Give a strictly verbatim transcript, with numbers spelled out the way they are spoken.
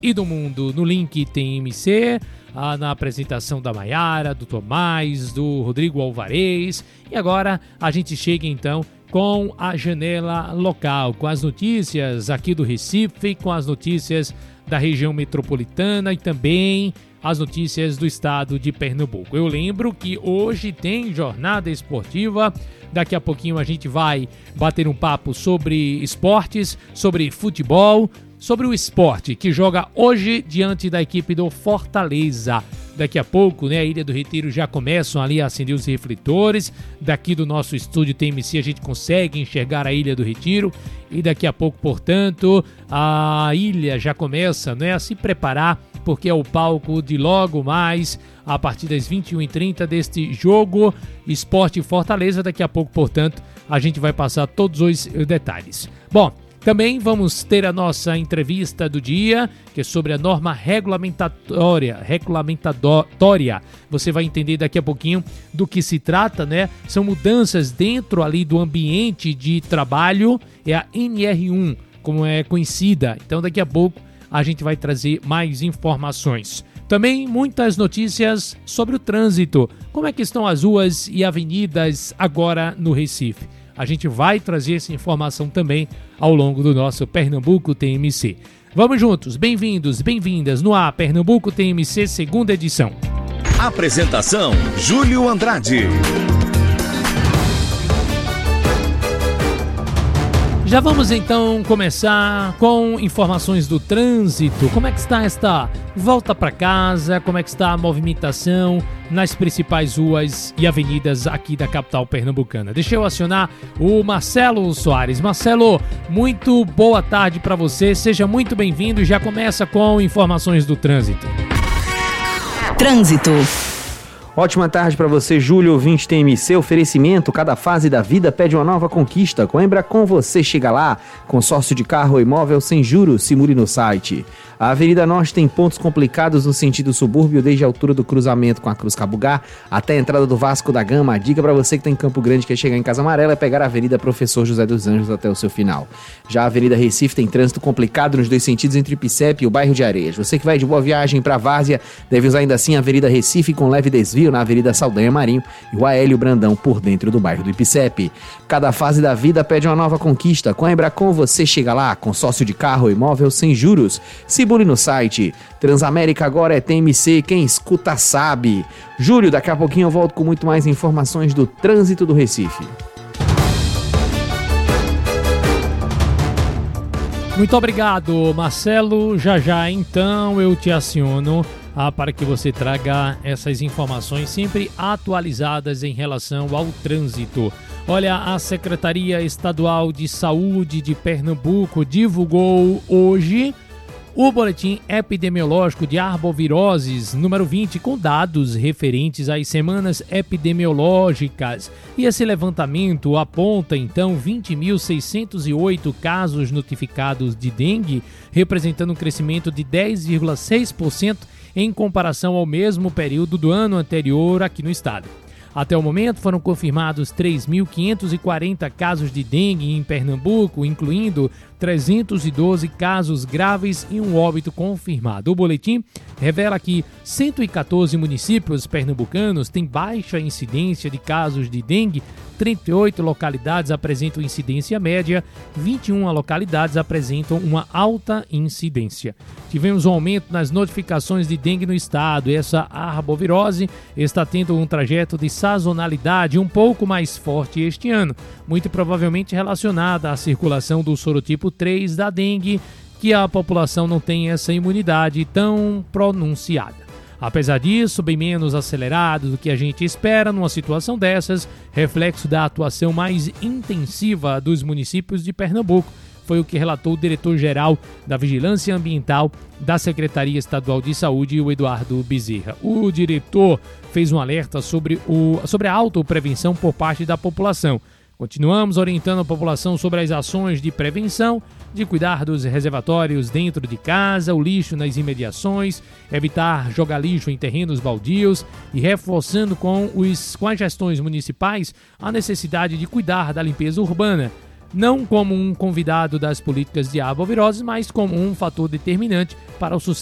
e do mundo no Link T M C, ah, na apresentação da Maiara, do Tomás, do Rodrigo Alvarez. E agora a gente chega então com a janela local, com as notícias aqui do Recife, com as notícias da região metropolitana e também as notícias do estado de Pernambuco. Eu lembro que hoje tem jornada esportiva. Daqui a pouquinho a gente vai bater um papo sobre esportes, sobre futebol, sobre o esporte que joga hoje diante da equipe do Fortaleza. Daqui a pouco, né, a Ilha do Retiro já começam ali a acender os refletores. Daqui do nosso estúdio T M C a gente consegue enxergar a Ilha do Retiro. E daqui a pouco, portanto, a ilha já começa, né, a se preparar, porque é o palco de logo mais, a partir das vinte e uma e trinta, deste jogo Sport Fortaleza. Daqui a pouco, portanto, a gente vai passar todos os detalhes. Bom, também vamos ter a nossa entrevista do dia, que é sobre a norma regulamentatória. regulamentatória. Você vai entender daqui a pouquinho do que se trata, né? São mudanças dentro ali do ambiente de trabalho, é a N R um, como é conhecida. Então, daqui a pouco a gente vai trazer mais informações. Também muitas notícias sobre o trânsito. Como é que estão as ruas e avenidas agora no Recife? A gente vai trazer essa informação também ao longo do nosso Pernambuco T M C. Vamos juntos, bem-vindos, bem-vindas no ar, Pernambuco T M C, segunda edição. Apresentação, Júlio Andrade. Já vamos então começar com informações do trânsito. Como é que está esta volta para casa? Como é que está a movimentação nas principais ruas e avenidas aqui da capital pernambucana? Deixa eu acionar o Marcelo Soares. Marcelo, muito boa tarde para você. Seja muito bem-vindo e já começa com informações do trânsito. Trânsito. Ótima tarde para você, Júlio, ouvinte T M C. Oferecimento, cada fase da vida pede uma nova conquista. Coimbra, com você chega lá. Consórcio de carro ou imóvel sem juros, simule no site. A Avenida Norte tem pontos complicados no sentido subúrbio, desde a altura do cruzamento com a Cruz Cabugá até a entrada do Vasco da Gama. A dica para você que está em Campo Grande, quer chegar em Casa Amarela, é pegar a Avenida Professor José dos Anjos até o seu final. Já a Avenida Recife tem trânsito complicado nos dois sentidos entre Ipicep e o bairro de Areias. Você que vai de Boa Viagem para Várzea deve usar ainda assim a Avenida Recife com leve desvio na Avenida Saldanha Marinho e o Aélio Brandão por dentro do bairro do Ipicep. Cada fase da vida pede uma nova conquista. Coimbra, com você chega lá. Consórcio de carro ou imóvel sem juros. Simule no site. Transamérica agora é T M C, quem escuta sabe. Júlio, daqui a pouquinho eu volto com muito mais informações do trânsito do Recife. Muito obrigado, Marcelo. Já já então eu te aciono ah, para que você traga essas informações sempre atualizadas em relação ao trânsito. Olha, a Secretaria Estadual de Saúde de Pernambuco divulgou hoje o boletim epidemiológico de arboviroses número vinte, com dados referentes às semanas epidemiológicas. E esse levantamento aponta, então, vinte mil seiscentos e oito casos notificados de dengue, representando um crescimento de dez vírgula seis por cento em comparação ao mesmo período do ano anterior aqui no estado. Até o momento foram confirmados três mil quinhentos e quarenta casos de dengue em Pernambuco, incluindo trezentos e doze casos graves e um óbito confirmado. O boletim revela que cento e quatorze municípios pernambucanos têm baixa incidência de casos de dengue, trinta e oito localidades apresentam incidência média, vinte e uma localidades apresentam uma alta incidência. Tivemos um aumento nas notificações de dengue no estado. Essa arbovirose está tendo um trajeto de sazonalidade um pouco mais forte este ano, muito provavelmente relacionada à circulação do sorotipo três da dengue, que a população não tem essa imunidade tão pronunciada. Apesar disso, bem menos acelerado do que a gente espera numa situação dessas, reflexo da atuação mais intensiva dos municípios de Pernambuco, foi o que relatou o diretor-geral da Vigilância Ambiental da Secretaria Estadual de Saúde, o Eduardo Bezerra. O diretor fez um alerta sobre, o, sobre a autoprevenção por parte da população. Continuamos orientando a população sobre as ações de prevenção, de cuidar dos reservatórios dentro de casa, o lixo nas imediações, evitar jogar lixo em terrenos baldios e reforçando com, os, com as gestões municipais a necessidade de cuidar da limpeza urbana. não como um convidado das políticas de arboviroses, mas como um fator determinante para o sucesso